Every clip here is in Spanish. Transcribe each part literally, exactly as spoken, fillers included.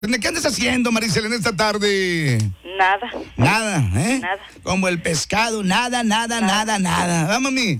¿Qué andas haciendo, Maricela, en esta tarde? Nada. Nada, ¿eh? Nada. Como el pescado, nada, nada, nada, nada. ¿Va, mami?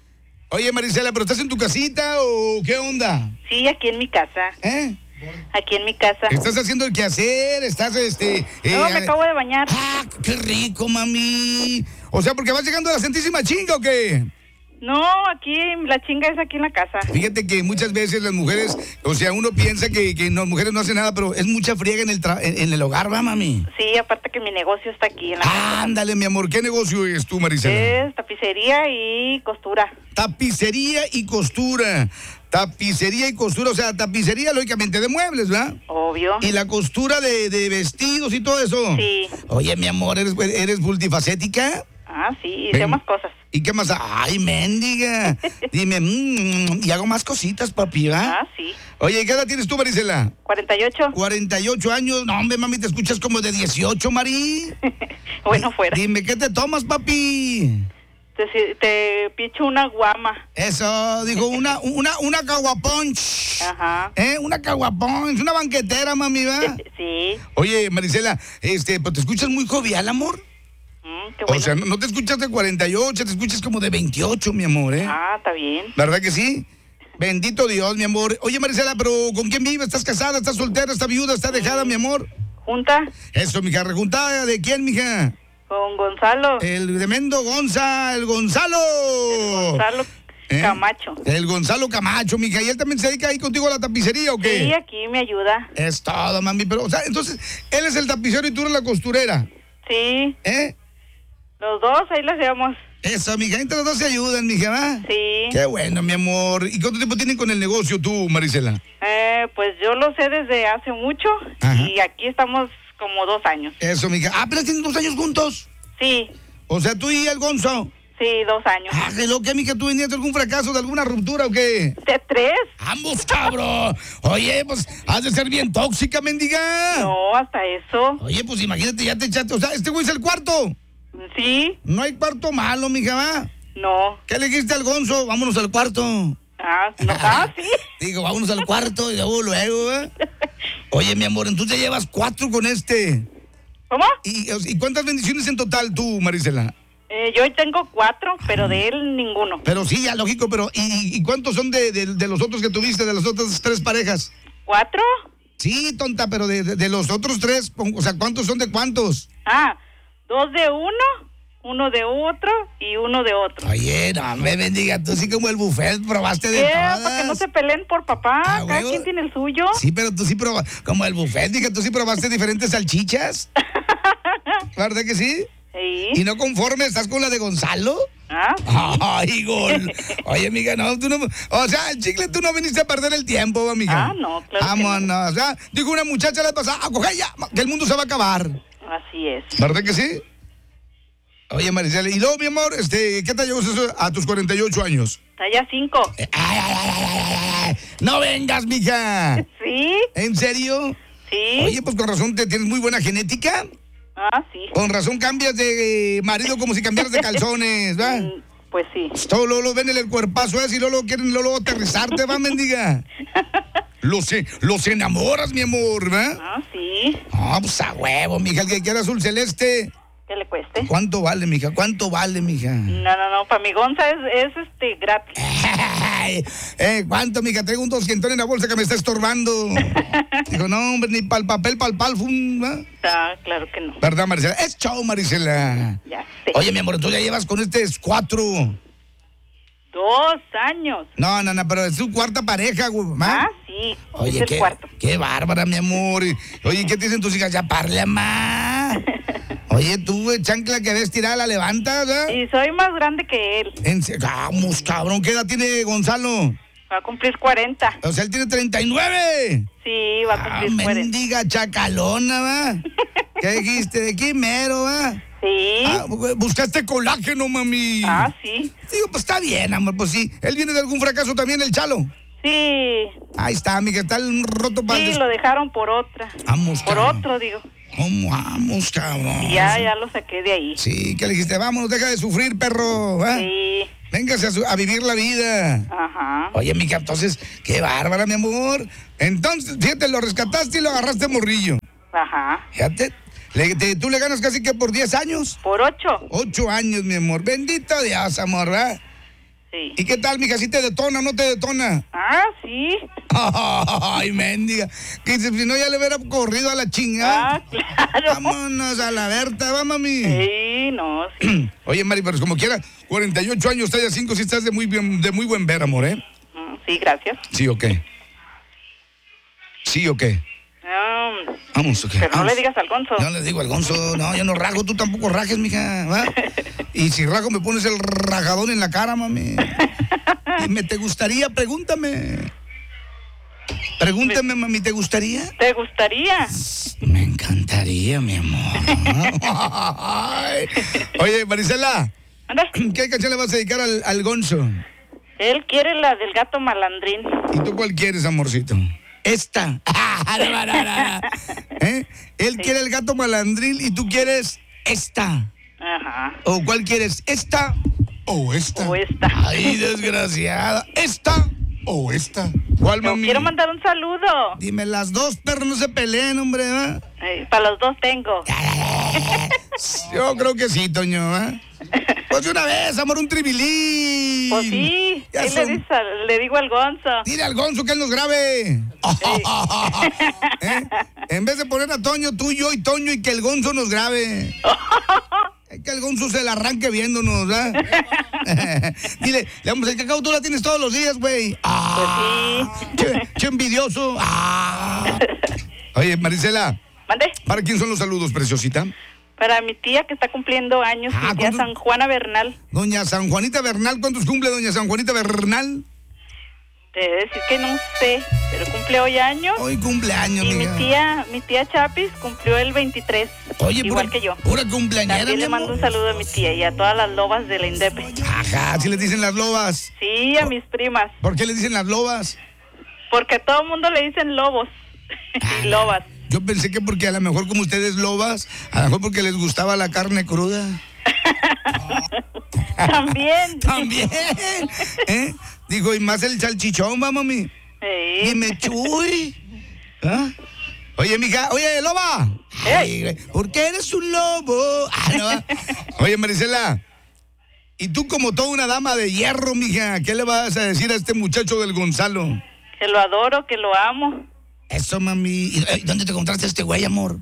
Oye, Maricela, ¿pero estás en tu casita o qué onda? Sí, aquí en mi casa. ¿Eh? Aquí en mi casa. ¿Estás haciendo el quehacer? ¿Estás, este...? No, eh, me acabo de bañar. ¡Ah, qué rico, mami! O sea, ¿porque vas llegando a la Santísima Chinga o qué? No, aquí la chinga es aquí en la casa. Fíjate que muchas veces las mujeres, o sea, uno piensa que, que las mujeres no hacen nada, pero es mucha friega en el, tra- en, en el hogar, ¿va, mami? Sí, aparte que mi negocio está aquí en la casa. Ándale, mi amor, ¿qué negocio es tú, Maricela? Es tapicería y costura. Tapicería y costura. Tapicería y costura, o sea, tapicería lógicamente de muebles, ¿verdad? Obvio. Y la costura de, de vestidos y todo eso. Sí. Oye, mi amor, ¿eres, eres multifacética? Ah, sí, y Ven. sé más cosas. ¿Y qué más? Ay, mendiga. Dime, mm, y hago más cositas, papi, ¿va? Ah, sí. Oye, ¿qué edad tienes tú, Maricela? cuarenta y ocho. cuarenta y ocho años. No, hombre, mami, te escuchas como de dieciocho, Mari. Bueno, fuera. Dime, ¿qué te tomas, papi? Te, si- te picho una guama. Eso, dijo, una, una, una caguaponch. Ajá. ¿Eh? Una caguaponch, una banquetera, mami, ¿va? Sí. Oye, Maricela, este, pues te escuchas muy jovial, amor. Mm, qué bueno. O sea, no, no te escuchas de cuarenta y ocho, te escuchas como de veintiocho, mi amor, ¿eh? Ah, está bien. ¿Verdad que sí? Bendito Dios, mi amor. Oye, Maricela, pero ¿con quién vives? ¿Estás casada? ¿Estás soltera? ¿Estás viuda? ¿Estás dejada, mi amor? Junta Eso, mija, rejuntada. ¿De quién, mija? con Gonzalo. El tremendo Gonza, el Gonzalo. Gonzalo ¿Eh? Camacho. El Gonzalo Camacho, mija. ¿Y él también se dedica ahí contigo a la tapicería o qué? Sí, aquí me ayuda. Es todo, mami. Pero, o sea, entonces, él es el tapicero y tú eres la costurera. Sí, ¿Eh? los dos ahí los llevamos. Eso, mija. Entre los dos se ayudan, mija, ¿va? Sí. Qué bueno, mi amor. ¿Y cuánto tiempo tienen con el negocio tú, Maricela? Eh, pues yo lo sé desde hace mucho. Ajá. Y aquí estamos como dos años. Eso, mija. Ah, pero tienen dos años juntos. Sí, O sea, tú y el Gonzo. sí, dos años. Ah, ¿qué lo que, mija? ¿Tú venías de algún fracaso, de alguna ruptura o qué? ¿De tres? Ambos, cabrón. Oye, pues, has de ser bien tóxica, mendiga. No, hasta eso. Oye, pues imagínate, ya te echaste. O sea, este güey es el cuarto. Sí, No hay cuarto malo, mija, ¿va? no. ¿Qué le dijiste al Gonzo? Vámonos al cuarto. Ah, no. Ah, sí. Digo, vámonos al cuarto y luego, luego, ¿va? Oye, mi amor, entonces ya llevas cuatro con este. ¿Cómo? ¿Y, y cuántas bendiciones en total tú, Maricela? Eh, yo hoy tengo cuatro, pero de él ninguno. Pero sí, ya lógico, pero ¿y, y cuántos son de, de, de los otros que tuviste, de las otras tres parejas? ¿Cuatro? Sí, tonta, pero de, de, de los otros tres, o sea, ¿cuántos son de cuántos? Ah, dos de uno, uno de otro y uno de otro. Oye, no me bendiga, tú sí como el buffet probaste de ¿Qué? todas. Para que no se peleen por papá. Ah, Cada huevo. quien tiene el suyo. Sí, pero tú sí probaste, como el buffet, dije, tú sí probaste diferentes salchichas. ¿Verdad que sí? ¿Y Sí. no conforme estás con la de Gonzalo? Ah, Ay, gol. Oye, amiga, no, tú no. O sea, el chicle, tú no viniste a perder el tiempo, amiga. Ah, no, claro que Vámonos. no. O sea, dijo una muchacha la pasada, a coger ya, que el mundo se va a acabar. así es. ¿Verdad que sí? Oye, Maricela, y luego, mi amor, este, ¿qué tal llegó eso a tus cuarenta y ocho años? Talla cinco. Eh, Ay, ay, ay, ay, ay, ay. No vengas, mija. Sí, ¿En serio? sí. Oye, pues con razón te tienes muy buena genética. Ah, sí. Con razón cambias de eh, marido como si cambiaras de calzones, ¿va? Mm, Pues sí. Todo luego lo ven en el cuerpazo ese y luego lo quieren luego aterrizarte, va, mendiga. Los, e- los enamoras, mi amor, ¿va? Ah, sí. Ah, pues a huevo, mija, el que quiera azul celeste. ¿Qué le cueste? ¿Cuánto vale, mija? ¿Cuánto vale, mija? No, no, no. Para mi Gonza es, es este gratis. Ay, eh, ¿cuánto, mija? Traigo un doscientón en la bolsa que me está estorbando. Digo, no, hombre, ni para el papel, para el palfum, ¿va? Ah, claro que no. ¿Verdad, Maricela? Es chao, Maricela. Ya sé. Oye, mi amor, tú ya llevas con este cuatro. Dos años. No, no, no, pero es su cuarta pareja, güey. ¿ma? Ah, sí. Oye, es el qué, cuarto. qué bárbara, mi amor. Y- Oye, ¿qué te dicen tus hijas? Ya parle, ma. Oye, tú, güey, chancla que ves tirada, la levantas, ¿verdad? Y soy más grande que él. En se- Vamos, cabrón, ¿qué edad tiene Gonzalo? Va a cumplir cuarenta. O sea, él tiene treinta y nueve. Sí, va a Ah, cumplir cuarenta. mendiga chacalona, ¿va? ¿Qué dijiste? ¿De qué mero, va? Sí. Ah, güey, buscaste colágeno, mami. Ah, sí. Digo, pues está bien, amor, pues sí. ¿Él viene de algún fracaso también, el chalo? Sí. Ahí está, mija, está el roto para... Sí, lo dejaron por otra. Vamos, Por cabrón. otro, digo. ¿Cómo vamos, cabrón? Y ya, ya lo saqué de ahí. Sí, que le dijiste, vámonos, deja de sufrir, perro. ¿eh? Sí. Véngase a, su- a vivir la vida. Ajá. Oye, mija, entonces, qué bárbara, mi amor. Entonces, fíjate, lo rescataste y lo agarraste morrillo. Ajá. Fíjate, le- te- tú le ganas casi que por diez años. Por ocho. Ocho años, mi amor. Bendito Dios, amor, ¿verdad? Sí. ¿Y qué tal, mija? ¿Sí te detona o no te detona? Ah, sí. Ay, mendiga. Que si si no, ya le hubiera corrido a la chingada. Ah, claro. Vámonos a la Berta, va, mami. Sí, no, sí. Oye, Mari, pero como quiera, cuarenta y ocho años, talla cinco, si estás de muy, bien, de muy buen ver, amor, ¿eh? Mm, Sí, gracias. ¿Sí o qué? ¿Sí o qué? Um, Vamos, ok. pero no vamos. le digas al Gonzo. No le digo al Gonzo, no, yo no rajo, tú tampoco rajes, mija, ¿va? Y si rajo me pones el rajadón en la cara, mami. Y me te gustaría, pregúntame. Pregúntame, mami, ¿te gustaría? ¿Te gustaría? Me encantaría, mi amor. Ay. Oye, Marisela, Anda. ¿qué canción le vas a dedicar al, al Gonzo? Él quiere la del gato malandrín. ¿Y tú cuál quieres, amorcito? Esta. No, no, no, no. ¿Eh? Él quiere el gato malandril y tú quieres esta. Ajá. ¿O cuál quieres? ¿Esta o esta? O esta. Ay, desgraciada. ¿Esta o esta? ¿Cuál, Yo mami? quiero mandar un saludo. Dime las dos, perros, no se peleen, hombre, ¿va? Eh, para los dos tengo. Yo creo que sí, Toño, ¿eh? Pues de una vez, amor, un tribilín. Pues sí. Ya Ahí son- le, dice al- le digo al Gonzo. Dile al Gonzo que él nos grabe. ¿Eh? En vez de poner a Toño, tú, yo y Toño, y que el Gonzo nos grabe. Es que el Gonzo se la arranque viéndonos, ¿verdad? Dile, digamos, el cacao tú la tienes todos los días, güey. Ah, che, che envidioso. Ah. Oye, Marisela, ¿Mande? ¿para quién son los saludos, preciosita? Para mi tía que está cumpliendo años, Ah, mi tía ¿cuántos? San Juana Bernal. Doña San Juanita Bernal, ¿cuántos cumple doña San Juanita Bernal? Te he de decir que no sé, pero cumple hoy años. Hoy cumpleaños, Y mi mija. tía, mi tía Chapis cumplió el veintitrés, Oye, igual pura, que yo. Pura cumpleañera, También mi le amor. mando un saludo a mi tía y a todas las lobas de la Indepe. Ajá, si les dicen las lobas. Sí, a mis primas, ¿Por qué le dicen las lobas? porque a todo el mundo le dicen lobos y lobas. Yo pensé que porque a lo mejor como ustedes lobas, a lo mejor porque les gustaba la carne cruda. También. También. ¿Eh? Digo, y más el salchichón, va, mami. Sí. Dime, chuy. ¿Ah? Oye, mija, oye, loba. Ay, güey, ¿por qué eres un lobo? Ah, no, va. Oye, Marisela, y tú como toda una dama de hierro, mija, ¿qué le vas a decir a este muchacho del Gonzalo? Que lo adoro, que lo amo. Eso, mami. ¿Y, eh, ¿Dónde te encontraste a este güey, amor?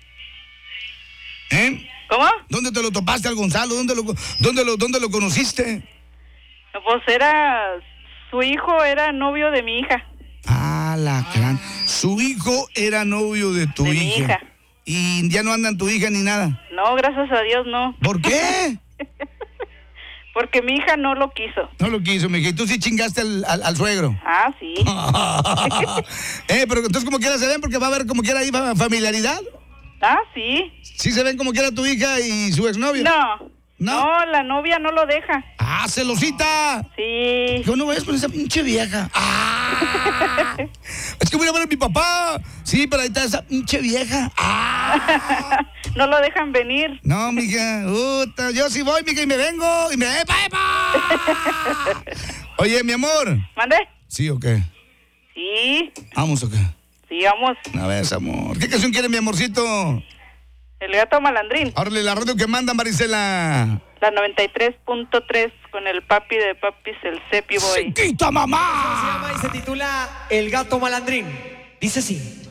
¿Eh? ¿Cómo? ¿Dónde te lo topaste al Gonzalo? ¿Dónde lo, dónde lo, dónde lo conociste? Pues era, su hijo era novio de mi hija. Ah, la gran. Su hijo era novio de tu De hija. mi hija. Y ya no andan tu hija ni nada. No, gracias a Dios no, ¿Por qué? porque mi hija no lo quiso. No lo quiso, mija. Y tú sí chingaste al, al, al suegro. Ah, sí. eh, pero entonces como quiera se ven porque va a haber como quiera ahí fa- familiaridad. Ah, sí. Sí se ven como quiera tu hija y su exnovio. No. ¿No? No, la novia no lo deja. ¡Ah, celosita! Sí. Yo no vayas con esa pinche vieja. ¡Ah! Es que voy a ver a mi papá. Sí, pero ahí está esa pinche vieja. ¡Ah! No lo dejan venir. No, mija. Puta, yo sí voy, mija, y me vengo. Y me. ¡Epa, epa! Oye, mi amor. ¿Mande? ¿Sí o qué? Sí. ¿Vamos o qué? Sí, vamos. Una vez, amor. ¿Qué canción quiere mi amorcito? El gato malandrín. Órale, la radio que manda, Marisela. La noventa y tres punto tres con el papi de papis, el Cepi Boy. ¡Chiquita mamá! Se llama y se titula El gato malandrín. Dice así.